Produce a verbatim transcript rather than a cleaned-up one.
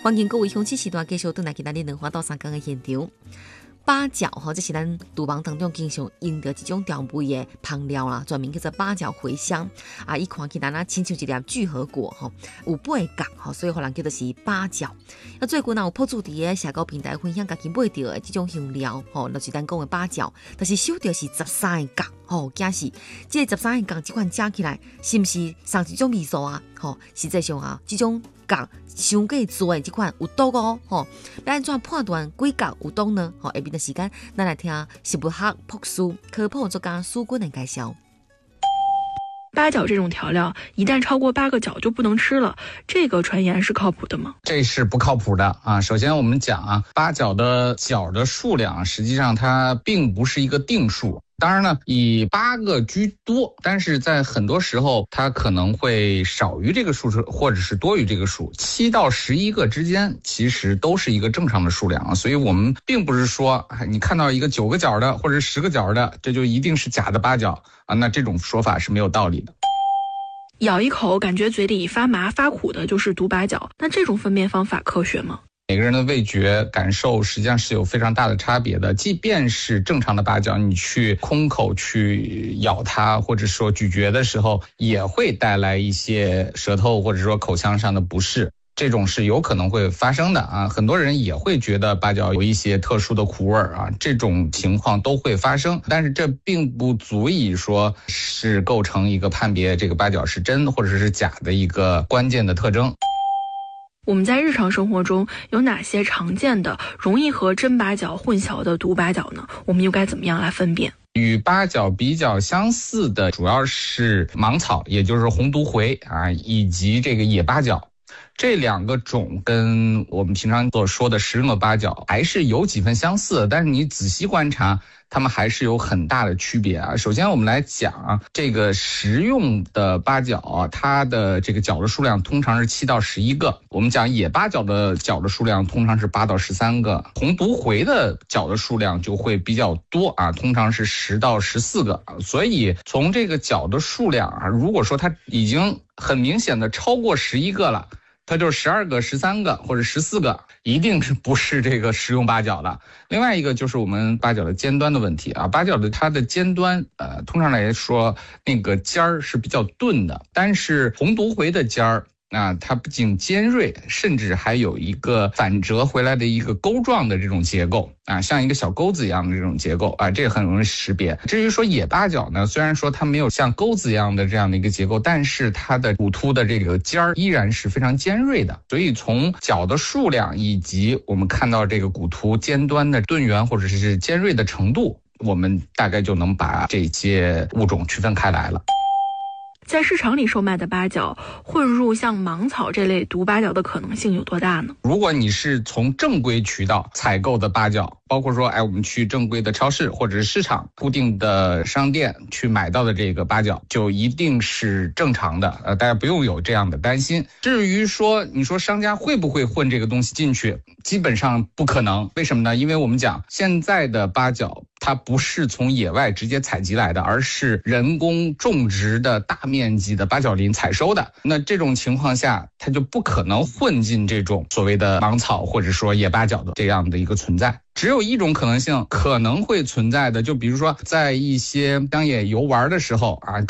欢迎各位乡亲时段继续回来今天的两花到三江的现场。八角吼，这是咱厨房当中经常用到一种调味的香料啦，专门叫做八角茴香啊。伊看起来那亲像一粒聚合果吼，有八角吼，所以互人叫做是八角。啊，最近呢有博主伫个社交平台分享家己买到的这种香料吼，就是咱讲的八角，但是收到是十三个角吼，惊是这十三个角这款加起来，是不是上一种味素啊？吼，实际上啊，这种角伤过做的这款有毒哦，吼，要安怎判断几角有毒呢？吼，下边的时间，咱来听食物学博士科普作家苏君的介绍。 八角这种调料一旦超过八个角就不能吃了，这个传言是靠谱的吗？ 这是不靠谱的啊！首先我们讲啊，八角的角的数量实际上它并不是一个定数。当然呢，以八个居多，但是在很多时候它可能会少于这个数，或者是多于这个数。七到十一个之间其实都是一个正常的数量啊，所以我们并不是说你看到一个九个角的或者十个角的，这就一定是假的八角啊，那这种说法是没有道理的。 咬一口感觉嘴里发麻发苦的就是毒八角，那这种分辨方法科学吗？ 每个人的味觉感受实际上是有非常大的差别的，即便是正常的八角，你去空口去咬它，或者说咀嚼的时候，也会带来一些舌头或者说口腔上的不适，这种是有可能会发生的啊。很多人也会觉得八角有一些特殊的苦味啊，这种情况都会发生，但是这并不足以说是构成一个判别这个八角是真或者是假的一个关键的特征。 我们在日常生活中有哪些常见的容易和真八角混淆的毒八角呢？我们又该怎么样来分辨？ 与八角比较相似的主要是芒草，也就是红毒茴啊，以及这个野八角。这两个种跟我们平常所说的食用的八角还是有几分相似，但是你仔细观察，它们还是有很大的区别啊。首先我们来讲这个食用的八角啊，它的这个角的数量通常是七到十一个。我们讲野八角的角的数量通常是八到十三个，红毒茴的角的数量就会比较多啊，通常是十到十四个。所以从这个角的数量啊，如果说它已经很明显的超过十一个了，它就是十二个、十三个或者十四个，一定是不是这个食用八角的。另外一个就是我们八角的尖端的问题啊，八角的它的尖端，呃，通常来说那个尖儿是比较钝的，但是红毒茴的尖儿。那它不仅尖锐，甚至还有一个反折回来的一个钩状的这种结构啊，像一个小钩子一样的这种结构啊，这个很容易识别。至于说野八角呢，虽然说它没有像钩子一样的这样的一个结构，但是它的骨突的这个尖儿依然是非常尖锐的。所以从角的数量以及我们看到这个骨突尖端的钝圆或者是尖锐的程度，我们大概就能把这些物种区分开来了。 在市场里售卖的八角混入像芒草这类毒八角的可能性有多大呢？ 如果你是从正规渠道采购的八角，包括说哎我们去正规的超市或者是市场固定的商店去买到的这个八角，就一定是正常的，呃，大家不用有这样的担心。至于说你说商家会不会混这个东西进去，基本上不可能。为什么呢？因为我们讲现在的八角它不是从野外直接采集来的，而是人工种植的大面积的八角林采收的。那这种情况下，它就不可能混进这种所谓的芒草或者说野八角的这样的一个存在。只有一种可能性可能会存在的，就比如说在一些乡野游玩的时候啊，